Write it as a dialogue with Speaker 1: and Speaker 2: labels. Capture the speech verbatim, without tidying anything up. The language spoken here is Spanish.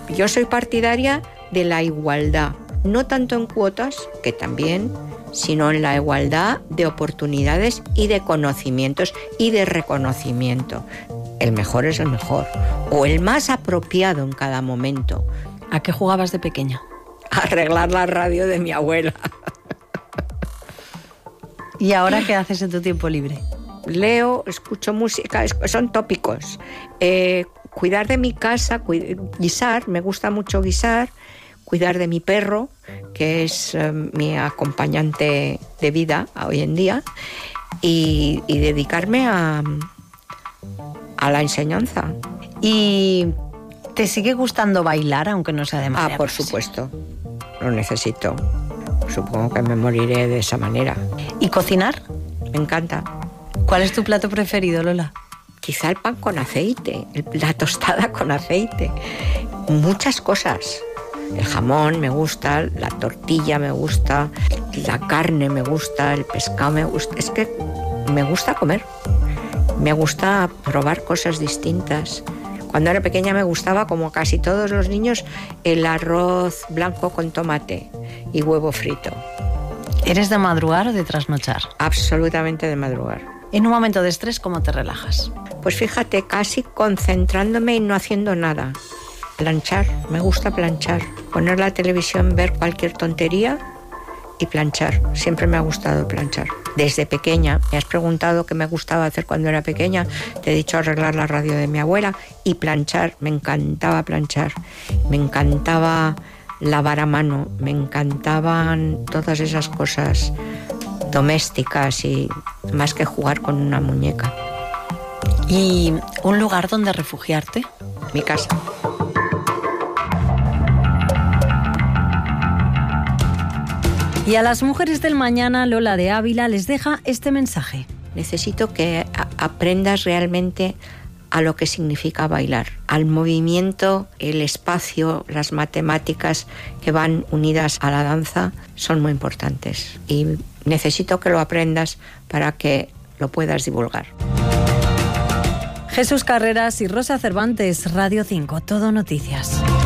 Speaker 1: Yo soy partidaria de la igualdad, no tanto en cuotas, que también, sino en la igualdad de oportunidades y de conocimientos y de reconocimiento. El mejor es el mejor, o el más apropiado en cada momento.
Speaker 2: ¿A qué jugabas de pequeña?
Speaker 1: A arreglar la radio de mi abuela.
Speaker 2: ¿Y ahora qué haces en tu tiempo libre?
Speaker 1: Leo, escucho música, son tópicos. Eh, cuidar de mi casa, guisar, me gusta mucho guisar, cuidar de mi perro, que es eh, mi acompañante de vida hoy en día, y, y dedicarme a, a la enseñanza.
Speaker 2: ¿Y te sigue gustando bailar, aunque no sea demasiado?
Speaker 1: Ah, por supuesto, lo necesito. Supongo que me moriré de esa manera.
Speaker 2: ¿Y cocinar?
Speaker 1: Me encanta.
Speaker 2: ¿Cuál es tu plato preferido, Lola?
Speaker 1: Quizá el pan con aceite, la tostada con aceite. Muchas cosas. El jamón me gusta, la tortilla me gusta, la carne me gusta, el pescado me gusta. Es que me gusta comer. Me gusta probar cosas distintas. Cuando era pequeña me gustaba, como casi todos los niños, el arroz blanco con tomate y huevo frito.
Speaker 2: ¿Eres de madrugar o de trasnochar?
Speaker 1: Absolutamente de madrugar.
Speaker 2: En un momento de estrés, ¿cómo te relajas?
Speaker 1: Pues fíjate, casi concentrándome y no haciendo nada. Planchar, me gusta planchar. Poner la televisión, ver cualquier tontería y planchar. Siempre me ha gustado planchar. Desde pequeña, me has preguntado qué me gustaba hacer cuando era pequeña. Te he dicho arreglar la radio de mi abuela y planchar. Me encantaba planchar. Me encantaba lavar a mano. Me encantaban todas esas cosas domésticas y más que jugar con una muñeca.
Speaker 2: ¿Y un lugar donde refugiarte?
Speaker 1: Mi casa.
Speaker 2: Y a las mujeres del mañana, Lola de Ávila les deja este mensaje.
Speaker 1: Necesito que a- aprendas realmente a lo que significa bailar, al movimiento, el espacio, las matemáticas que van unidas a la danza son muy importantes y necesito que lo aprendas para que lo puedas divulgar.
Speaker 2: Jesús Carreras y Rosa Cervantes, Radio cinco, Todo Noticias.